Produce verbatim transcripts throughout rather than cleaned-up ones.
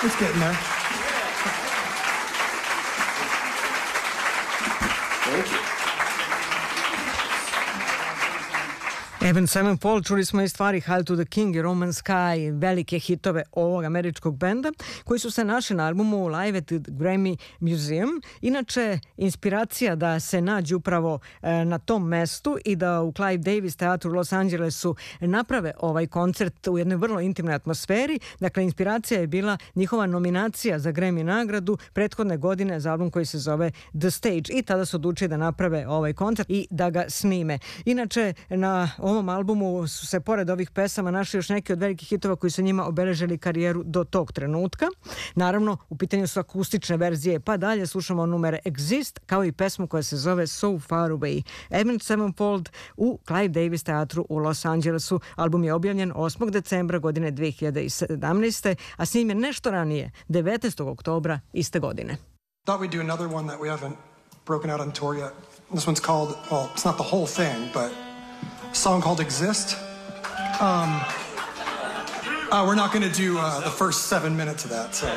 It's getting there. Thank you. Avenged Sevenfold, čuli smo i stvari Hail to the King i Roman Sky, velike hitove ovog američkog benda, koji su se našli na albumu Live at the Grammy Museum. Inače, inspiracija da se nađe upravo e, na tom mestu i da u Clive Davis teatru u Los Angelesu naprave ovaj koncert u jednoj vrlo intimnoj atmosferi. Dakle, inspiracija je bila njihova nominacija za Grammy nagradu prethodne godine za album koji se zove The Stage i tada su odlučili da naprave ovaj koncert i da ga snime. Inače, na ovom albumu su se pored ovih pesama našli još neki od velikih hitova koji su njima obeležili karijeru do tog trenutka. Naravno, u pitanju su akustične verzije, pa dalje slušamo numere Exist, kao i pesmu koja se zove So Far Away. Avenged Sevenfold u Clive Davis teatru u Los Angelesu. Album je objavljen osmog decembra godine dve hiljade sedamnaeste. a snimljen nešto ranije, devetnaestog oktobra iste godine. Thought we'd do another one that we haven't broken out on tour yet. This one's called, well, it's not the whole thing, but a song called Exist. Um, uh, we're not going to do uh, the first seven minutes of that, so.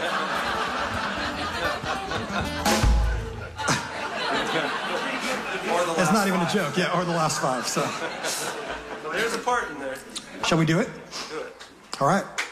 It's not even a joke, yeah, or the last five, so. Well, there's a part in there. Shall we do it? Do it. All right.